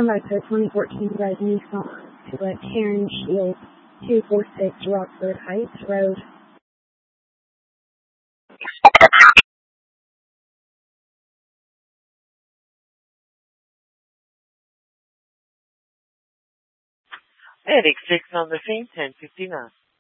somebody put 2014 red Nissan to a Karen Shield 246 Rockford Heights Road. Eric 6 on the scene, 10:59.